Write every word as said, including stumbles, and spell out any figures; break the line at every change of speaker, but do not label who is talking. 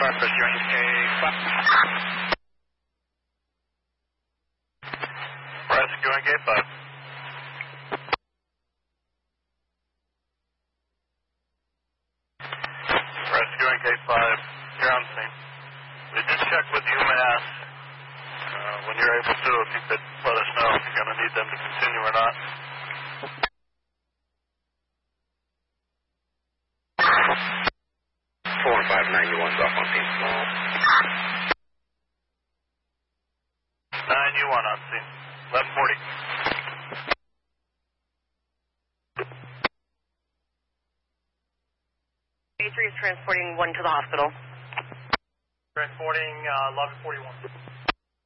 five, pursuing K five. Rescuing K five. Rescuing K five, you're on scene. We did check with UMass. Uh, when you're able to, if you could let us know if you're going to need them to continue or not.
four and five nine, you one's off on scene.
nine U one on scene. eleven forty.
A three is transporting one to the hospital.
Transporting uh, eleven forty-one.